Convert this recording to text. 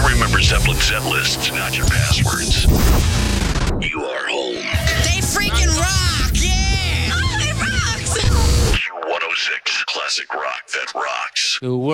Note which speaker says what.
Speaker 1: Remember Zeppelin's set list, not your passwords. You are home.
Speaker 2: They freaking rock! Yeah! Oh, they rocks!
Speaker 1: Q106, classic rock that rocks.